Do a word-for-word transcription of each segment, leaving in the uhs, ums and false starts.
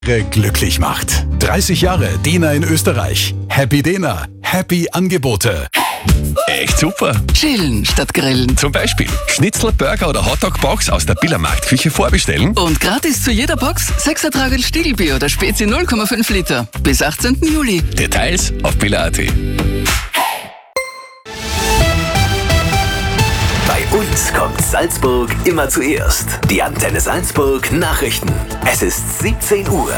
glücklich macht. dreißig Jahre Dena in Österreich. Happy Dena. Happy Angebote. Echt super. Chillen statt grillen. Zum Beispiel Schnitzel, Burger oder Hotdog-Box aus der Billermarktküche vorbestellen. Und gratis zu jeder Box sechs Tragerl Stiegelbier oder Spezi null Komma fünf Liter. Bis achtzehnten Juli. Details auf biller punkt at. Bei uns kommt Salzburg immer zuerst. Die Antenne Salzburg Nachrichten. Es ist siebzehn Uhr.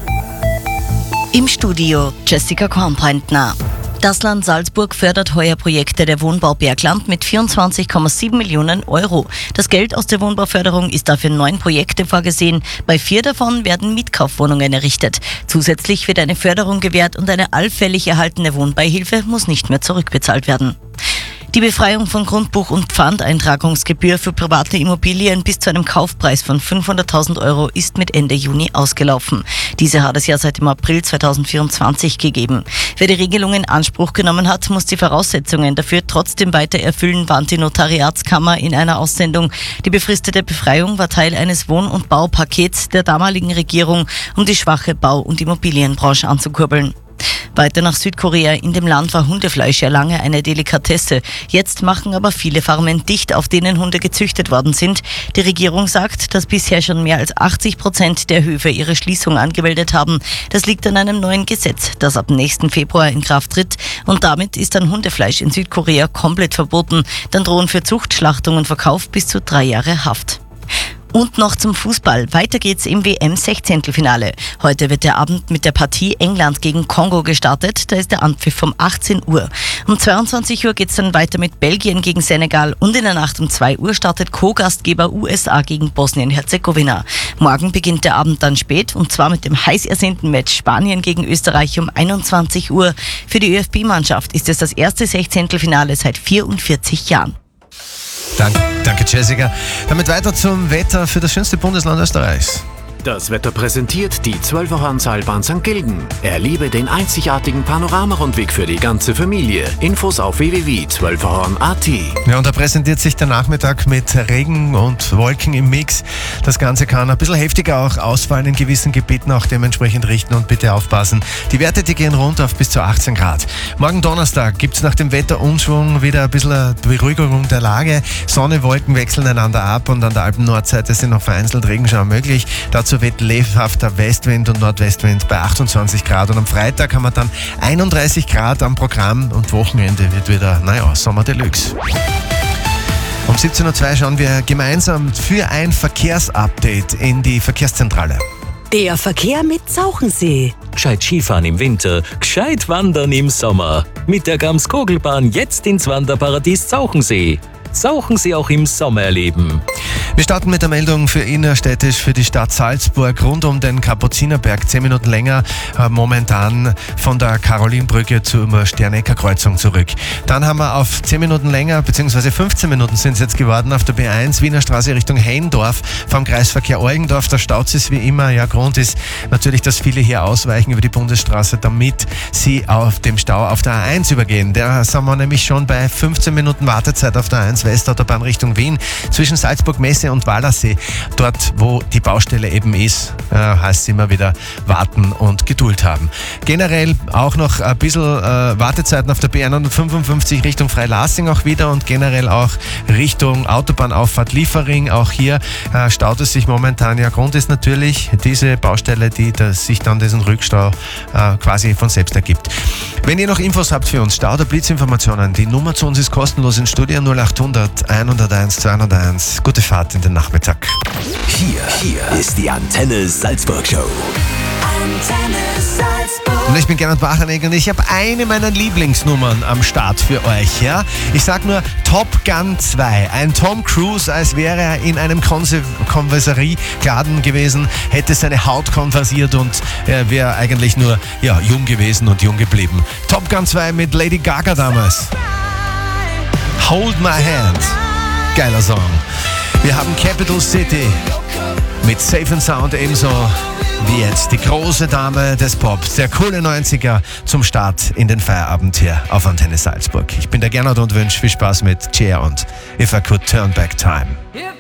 Im Studio Jessica Kornbreitner. Das Land Salzburg fördert heuer Projekte der Wohnbau Bergland mit vierundzwanzig Komma sieben Millionen Euro. Das Geld aus der Wohnbauförderung ist dafür neun Projekte vorgesehen. Bei vier davon werden Mietkaufwohnungen errichtet. Zusätzlich wird eine Förderung gewährt und eine allfällig erhaltene Wohnbeihilfe muss nicht mehr zurückbezahlt werden. Die Befreiung von Grundbuch- und Pfandeintragungsgebühr für private Immobilien bis zu einem Kaufpreis von fünfhunderttausend Euro ist mit Ende Juni ausgelaufen. Diese hat es ja seit dem April zweitausendvierundzwanzig gegeben. Wer die Regelung in Anspruch genommen hat, muss die Voraussetzungen dafür trotzdem weiter erfüllen, warnt die Notariatskammer in einer Aussendung. Die befristete Befreiung war Teil eines Wohn- und Baupakets der damaligen Regierung, um die schwache Bau- und Immobilienbranche anzukurbeln. Weiter nach Südkorea. In dem Land war Hundefleisch ja lange eine Delikatesse. Jetzt machen aber viele Farmen dicht, auf denen Hunde gezüchtet worden sind. Die Regierung sagt, dass bisher schon mehr als achtzig Prozent der Höfe ihre Schließung angemeldet haben. Das liegt an einem neuen Gesetz, das ab nächsten Februar in Kraft tritt. Und damit ist dann Hundefleisch in Südkorea komplett verboten. Dann drohen für Zucht, Schlachtung und Verkauf bis zu drei Jahre Haft. Und noch zum Fußball. Weiter geht's im W M-Sechzehntelfinale. Heute wird der Abend mit der Partie England gegen Kongo gestartet. Da ist der Anpfiff um achtzehn Uhr. Um zweiundzwanzig Uhr geht's dann weiter mit Belgien gegen Senegal. Und in der Nacht um zwei Uhr startet Co-Gastgeber U S A gegen Bosnien-Herzegowina. Morgen beginnt der Abend dann spät, und zwar mit dem heiß ersehnten Match Spanien gegen Österreich um einundzwanzig Uhr. Für die ÖFB-Mannschaft ist es das erste Sechzehntelfinale seit vierundvierzig Jahren. Danke, danke Jessica. Damit weiter zum Wetter für das schönste Bundesland Österreichs. Das Wetter präsentiert die Zwölferhorn-Seilbahn Sankt Gilgen. Erlebe den einzigartigen Panoramarundweg für die ganze Familie. Infos auf w w w punkt zwölferhorn punkt a t. Ja, und da präsentiert sich der Nachmittag mit Regen und Wolken im Mix. Das Ganze kann ein bisschen heftiger auch ausfallen in gewissen Gebieten, auch dementsprechend richten und bitte aufpassen. Die Werte, die gehen runter auf bis zu achtzehn Grad. Morgen Donnerstag gibt es nach dem Wetterumschwung wieder ein bisschen eine Beruhigung der Lage. Sonne, Wolken wechseln einander ab und an der Alpen-Nordseite sind noch vereinzelt Regenschauer möglich. Dazu weht lebhafter Westwind und Nordwestwind bei achtundzwanzig Grad. Und am Freitag haben wir dann einunddreißig Grad am Programm und Wochenende wird wieder, naja, Sommer Deluxe. Um siebzehn Uhr zwei schauen wir gemeinsam für ein Verkehrsupdate in die Verkehrszentrale. Der Verkehr mit Zauchensee. Gescheit Skifahren im Winter, gescheit wandern im Sommer. Mit der Gams-Kogelbahn jetzt ins Wanderparadies Zauchensee. Zauchensee auch im Sommer erleben. Wir starten mit der Meldung für innerstädtisch für die Stadt Salzburg rund um den Kapuzinerberg. Zehn Minuten länger äh, momentan von der Karolinbrücke zur Sternecker-Kreuzung zurück. Dann haben wir auf zehn Minuten länger, beziehungsweise fünfzehn Minuten sind es jetzt geworden, auf der B eins Wiener Straße Richtung Heindorf vom Kreisverkehr Eugendorf. Da staut es wie immer. Ja, Grund ist natürlich, dass viele hier ausweichen über die Bundesstraße, damit sie auf dem Stau auf der A eins übergehen. Da sind wir nämlich schon bei fünfzehn Minuten Wartezeit auf der A eins Westautobahn Richtung Wien zwischen Salzburg Messe und Wallersee. Dort, wo die Baustelle eben ist, äh, heißt es immer wieder warten und Geduld haben. Generell auch noch ein bisschen äh, Wartezeiten auf der B hundertfünfundfünfzig Richtung Freilassing auch wieder und generell auch Richtung Autobahnauffahrt Liefering. Auch hier äh, staut es sich momentan. Ja, Grund ist natürlich diese Baustelle, die das sich dann diesen Rückstau äh, quasi von selbst ergibt. Wenn ihr noch Infos habt für uns, Stau oder Blitzinformationen, die Nummer zu uns ist kostenlos in Studio null achthundert hunderteins zweihunderteins. Gute Fahrt in den Nachmittag. Hier, hier ist die Antenne Salzburg Show. Antenne Salzburg. Und ich bin Gernot Bacharnig und ich habe eine meiner Lieblingsnummern am Start für euch. Ja? Ich sag nur Top Gun zwei. Ein Tom Cruise, als wäre er in einem Konverserieladen gewesen, hätte seine Haut konversiert und er wäre eigentlich nur ja, jung gewesen und jung geblieben. Top Gun zwei mit Lady Gaga damals. Hold My Hand. Geiler Song. Wir haben Capital City mit Safe and Sound ebenso wie jetzt die große Dame des Pop, der coole neunziger zum Start in den Feierabend hier auf Antenne Salzburg. Ich bin der Gernot und wünsche viel Spaß mit Cher und If I Could Turn Back Time.